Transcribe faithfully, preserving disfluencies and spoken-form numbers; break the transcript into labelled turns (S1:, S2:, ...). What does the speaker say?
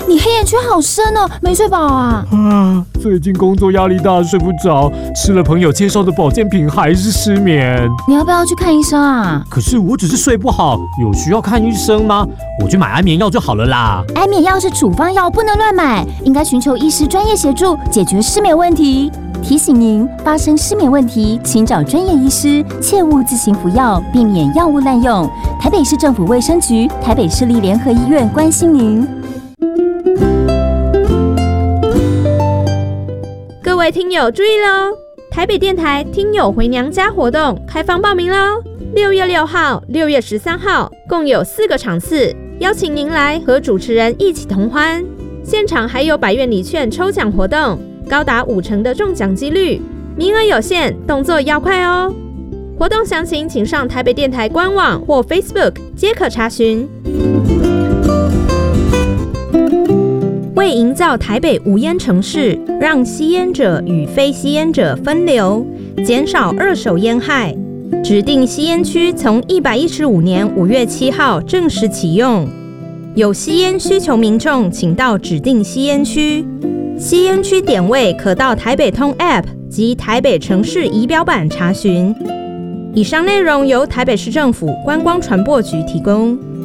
S1: 你黑眼圈好深哦，没睡饱啊？
S2: 啊，最近工作压力大，睡不着，吃了朋友介绍的保健品还是失眠。
S1: 你要不要去看医生啊？
S2: 可是我只是睡不好，有需要看医生吗？我去买安眠药就好了啦。
S1: 安眠药是处方药，不能乱买，应该寻求医师专业协助解决失眠问题。提醒您，发生失眠问题，请找专业医师，切勿自行服药，避免药物滥用。台北市政府卫生局、台北市立联合医院关心您。
S3: 各位听友注意喽！台北电台听友回娘家活动开放报名喽！六月六号、六月十三号共有四个场次，邀请您来和主持人一起同欢。现场还有百元礼券抽奖活动，高达五成的中奖几率，名额有限，动作要快哦！活动详情请上台北电台官网或 Facebook 皆可查询。为营造台北无烟城市，让吸烟者与非吸烟者分流，减少二手烟害，指定吸烟区从一百一十五年五月七号正式启用。有吸烟需求民众，请到指定吸烟区。吸烟区点位可到台北通 App 及台北城市仪表板查询。以上内容由台北市政府观光传播局提供。